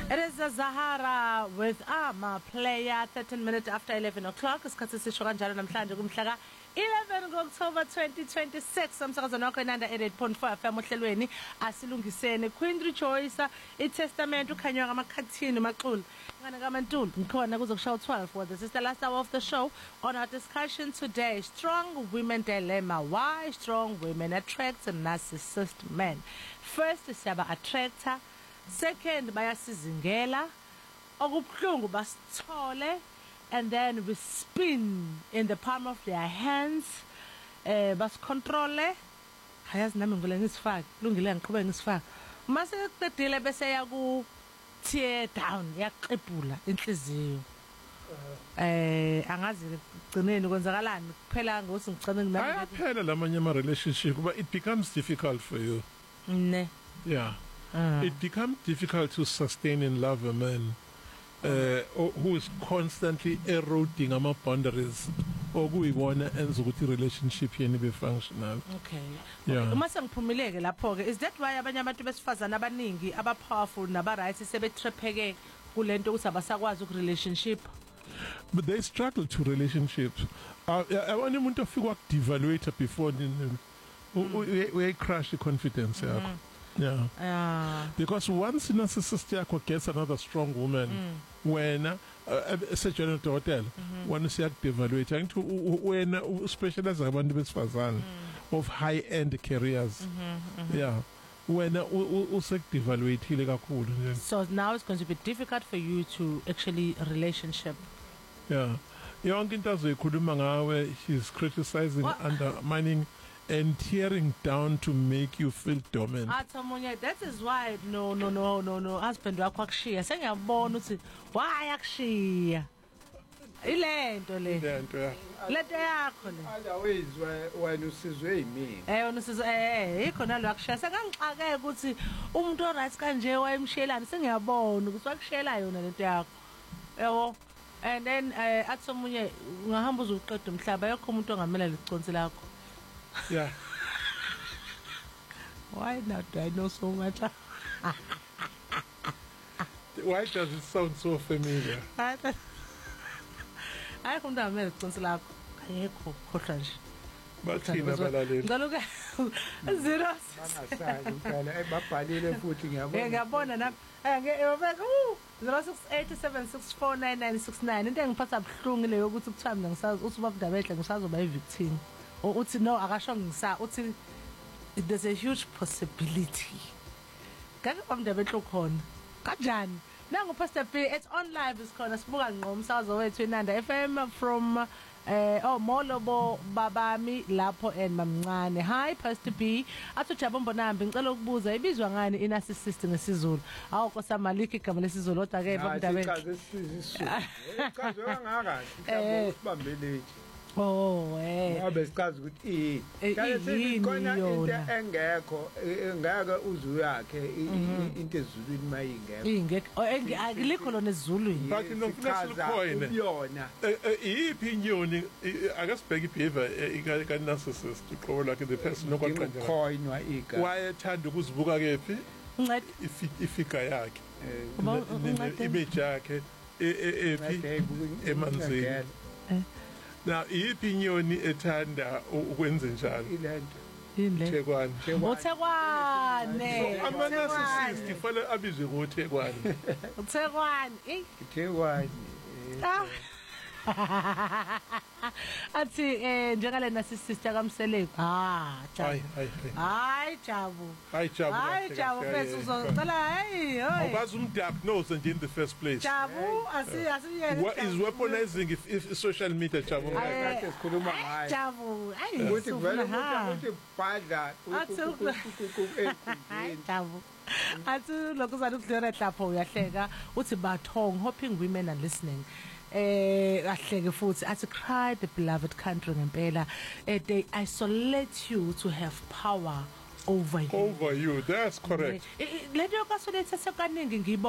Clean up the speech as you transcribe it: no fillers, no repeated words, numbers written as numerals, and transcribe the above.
It is Zahara with Ama Player 13 minutes after 11 o'clock. Isikhathi sisho kanjalo namhlanje kumhla 11 October 2026. Umsakazo nokho enanda 88.4 FM ohlelweni asilungisene Queen Rejoice iTestament ukhanywa ngamakhathini maxulu. Ngane kaMantulu ngikhona kuzokushawa 12 for this is the last hour of the show on our discussion today. Strong women dilemma. Why strong women attract narcissist men? First siyaba attractor. Second bayasizingela okubhlungu basithole and then we spin in the palm of their hands basicontrol hayazi nami ngivele ngisifaka kulungile ngiqhubeke ngisifaka mase kuqedile bese yaku tear down yaqebula inhliziyo angazi kugcineni kwenzakalani kuphela ngosi ngicane nginami ayaphela lamanye ama relationship but it becomes difficult for you ne yeah it becomes difficult to sustain and love a man who is constantly eroding ama boundaries okuyibona enza ukuthi relationship yeni be functional. Okay. Yeah. Uma sengiphumileke lapho ke is that why abanye abantu besifazana abaningi aba powerful naba right sebetripheke kulento ukuthi abasakwazi ukurelationship? But they struggle to relationships. I want umuntu ofika ukudevaluate before we crash the confidence yakho. Yeah. Because once narcissist yakho gets another strong woman when sejona hotel when siya devaluate ngithi wena specialize abantu besifazana of high end careers. Yeah. When devaluate kakhulu. So now it's going to be difficult for you to actually relationship. Yeah. Yonke into azoyikhuluma ngawe she's criticizing, undermining and tearing down to make you feel dominant. Athomunye that is why no husband wakho akushiya sengiyabona ukuthi why akushiya ilento le lento yakho le otherwise wena usizwe yimini usizwe ikhona lo akushiya sengangixakeke ukuthi umuntu oright kanje wayemshiyelana sengiyabona ukuthi wakushiyela yona lento yakho yebo and then athomunye ungahamba uzoqeda umhlaba yakho umuntu ongamela liconsi lakho. Yeah. Why not? Do I know so much? Why does it sound so familiar? I come down there to like ayekho khohla nje. Bathina balaleli. Ngaloku 0 phela ebabhalile futhi ngiyabona. Ngiyabona nami. Ngiyobeka 0687649969 into engiphatha buhlungu leyo ukuthi kuthiwa mina ngisazi uthi ubabudabedle ngisazoba ivictim. Uthi no akasho ngisa uthi there's a huge possibility ngeke bamndabethu khona kanjani nangu Pastor B it's on live isikhona sibuka ngqo umsakazo wethu eNanda FM from Molobo babami lapho enmamncane. Hi Pastor B athi Jabombo Nambi ngicela ukubuza ibizwa ngani inarcissist ngesizulu awu kosamaliki igama lesizulu kodwa ke bamndabethu ichaze kangaka sibambele oh ngabe sichaza ukuthi kale sikhona into engekho ngeke uzu yakhe into ezulwini mayingekho akulikho lona ezulwini but nokufuna sikhona yona iyiphi inyoni akasibheka ibehavior ka narcissist uqobo lakhe the person nokwaqedela ukhoinwa iga wayethanda ukuzibuka kephi ncede ifika yakhe image yakhe ephi emanzini now iyiphi inyoni ethanda ukwenza njalo ilento Thekwane uThekwane ama-narcissist kufanele abizwe ngoThekwane Thekwane athi njengale narcissist kaMseleko hayi Jabu bese uzocela hey awubazi umdiagnose nje in the first place Jabu asiyeke what is weaponizing if social media Jabu kade sikhuluma ngayo Jabu ukuthi vele ukuthi bhadla Jabu athi lokho uzana ukudlera lapho uyahleka uthi bathong hoping women are listening ahleke futhi athi cry the beloved country ngempela they isolate you to have power over you that's correct lento kasolethe sekaningi ngibo